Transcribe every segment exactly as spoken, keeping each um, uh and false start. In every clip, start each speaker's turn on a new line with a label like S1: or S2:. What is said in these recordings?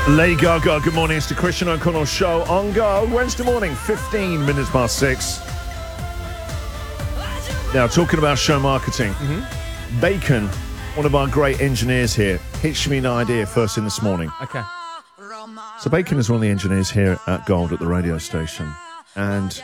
S1: Lady Gaga, good morning. It's the Christian O'Connell Show on Go. Wednesday morning, fifteen minutes past six. Now, talking about show marketing, mm-hmm. Bacon, one of our great engineers here, pitched me an idea first thing this morning.
S2: Okay.
S1: So Bacon is one of the engineers here at Gold at the radio station. And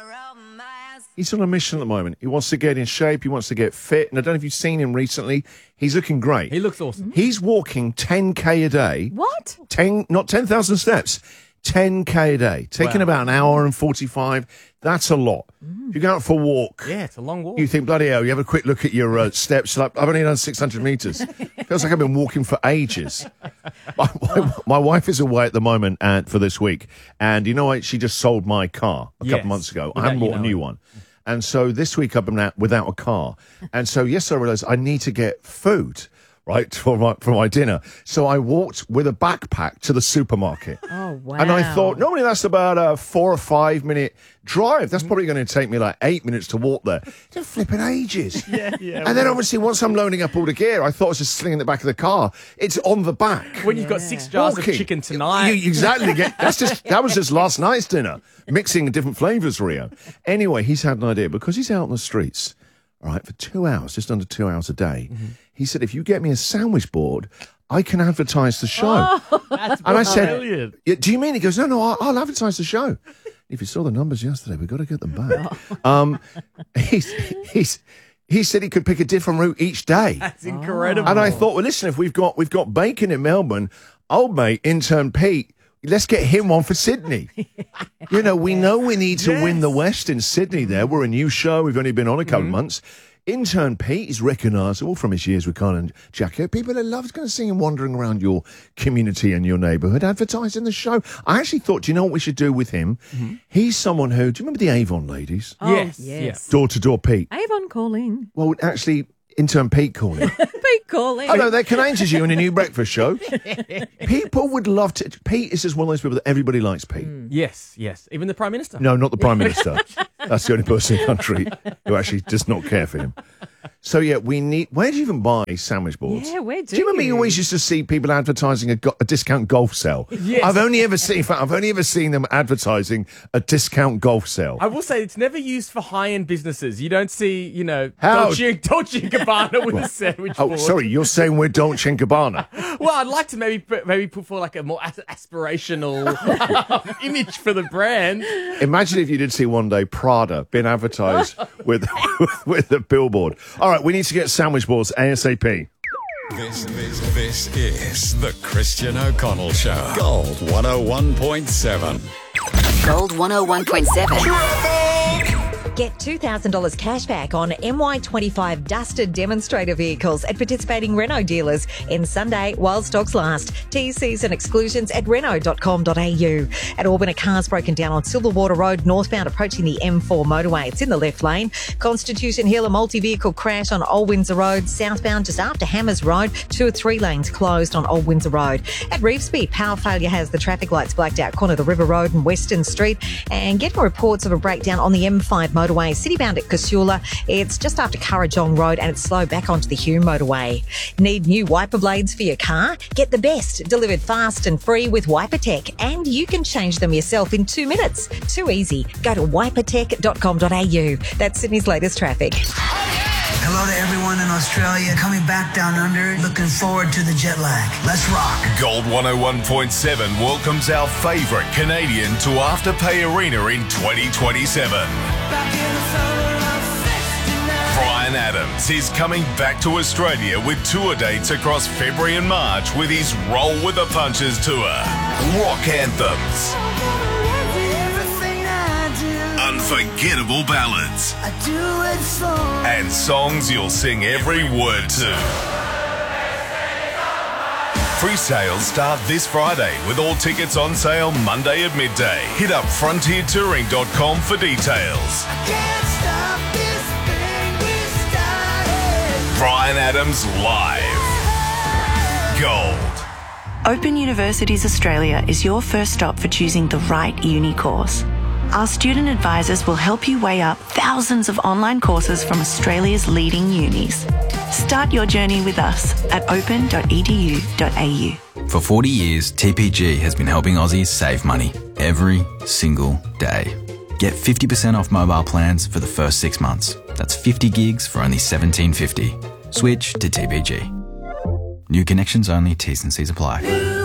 S1: he's on a mission at the moment. He wants to get in shape. He wants to get fit. And I don't know if you've seen him recently. He's looking great.
S2: He looks awesome.
S1: He's walking ten K a day.
S3: What?
S1: ten, not ten thousand steps. ten K a day. Taking
S2: Wow.
S1: about an hour and forty-five. That's a lot. Mm. If you go out for a walk.
S2: Yeah, it's a long walk.
S1: You think, bloody hell, you have a quick look at your uh, steps. Like, I've only done six hundred metres. Feels like I've been walking for ages. my, my, my wife is away at the moment and, for this week. And you know what? She just sold my car a
S2: Yes.
S1: couple months ago. I
S2: Without
S1: haven't
S2: you
S1: bought a
S2: knowing.
S1: new one. And so this week I've been out without a car. And so yesterday I realised I need to get food, right, for my, for my dinner. So I walked with a backpack to the supermarket.
S3: Oh, wow.
S1: And I thought, normally that's about a four or five minute drive. That's probably going to take me like eight minutes to walk there. It's flipping ages.
S2: Yeah, yeah.
S1: And then obviously once I'm loading up all the gear, I thought I was just slinging the back of the car. It's on the back.
S2: When you've got six jars
S1: Walking.
S2: of chicken tonight.
S1: You, exactly. Get, that's just that was just last night's dinner, mixing different flavours, Rio. Anyway, he's had an idea because he's out on the streets, all right, for two hours, just under two hours a day. Mm-hmm. He said, if you get me a sandwich board, I can advertise the show.
S2: Oh, that's
S1: and I said,
S2: brilliant.
S1: yeah, do you mean? He goes, no, no, I'll, I'll advertise the show. If you saw the numbers yesterday, we've got to get them back. um, he's, he's, he said he could pick a different route each day.
S2: That's incredible.
S1: And I thought, well, listen, if we've got we've got Bacon in Melbourne, old mate, intern Pete, let's get him one for Sydney. You know, we know we need to
S2: Yes.
S1: win the West in Sydney there. We're a new show. We've only been on a couple
S2: Mm-hmm.
S1: of months. Intern Pete is recognisable from his years with Kyle and Jacko. People that love going to see him wandering around your community and your neighbourhood, advertising the show. I actually thought, do you know what we should do with him? Mm-hmm. He's someone who, do you remember the Avon ladies?
S3: Oh,
S2: Yes,
S3: yes.
S1: Door-to-door Pete.
S3: Avon calling.
S1: Well, actually, intern Pete calling.
S3: Pete calling.
S1: Hello there, can I interest you in a new breakfast show? People would love to. Pete is just one of those people that everybody likes, Pete.
S3: Mm.
S2: Yes, yes. Even the Prime Minister.
S1: No, not the Prime Minister. That's the only person in the country who actually does not care for him. So, yeah, we need... Where do you even buy sandwich boards?
S3: Yeah, where do
S1: Do you remember
S3: you?
S1: you always used to see people advertising a, go- a discount golf sale?
S2: Yes.
S1: I've only ever seen... In fact, I've only ever seen them advertising a discount golf sale.
S2: I will say it's never used for high-end businesses. You don't see, you know,
S1: How?
S2: Dolce, Dolce and Gabbana with a sandwich
S1: Oh,
S2: board.
S1: sorry, you're saying we're Dolce and Gabbana.
S2: Well, I'd like to maybe put- maybe put forward like a more as- aspirational image for the brand.
S1: Imagine if you did see one day Prada being advertised with with the billboard. All right, we need to get sandwich boards ASAP.
S4: This, this, this is the Christian O'Connell Show. Gold one oh one point seven.
S5: Gold one oh one point seven.
S6: Get two thousand dollars cash back on M Y twenty-five Duster demonstrator vehicles at participating Renault dealers in Sunday while stocks last. T Cs and exclusions at renault dot com dot a u. At Auburn, a car's broken down on Silverwater Road, northbound approaching the M four motorway. It's in the left lane. Constitution Hill, a multi-vehicle crash on Old Windsor Road, southbound just after Hammers Road. Two or three lanes closed on Old Windsor Road. At Revesby, power failure has the traffic lights blacked out, corner of the River Road and Western Street. And getting reports of a breakdown on the M five motorway. Citybound at Casula. It's just after Currajong Road and it's slow back onto the Hume motorway. Need new wiper blades for your car? Get the best delivered fast and free with WiperTech, and you can change them yourself in two minutes. Too easy. Go to wiper tech dot com dot a u. That's Sydney's latest traffic.
S7: Hello to everyone in Australia coming back down under. Looking forward to the jet lag. Let's rock.
S8: Gold one oh one point seven welcomes our favourite Canadian to Afterpay Arena in twenty twenty-seven. Brian Adams is coming back to Australia with tour dates across February and March with his Roll with the Punches tour. Rock anthems. Unforgettable ballads. And songs you'll sing every word to. Pre-sales start this Friday with all tickets on sale Monday at midday. Hit up frontier touring dot com for details. Brian Adams live. Gold.
S9: Open Universities Australia is your first stop for choosing the right uni course. Our student advisors will help you weigh up thousands of online courses from Australia's leading unis. Start your journey with us at open dot e d u dot a u.
S10: For forty years, T P G has been helping Aussies save money every single day. Get fifty percent off mobile plans for the first six months. That's fifty gigs for only seventeen fifty. Switch to T P G. New connections only, T's and C's apply.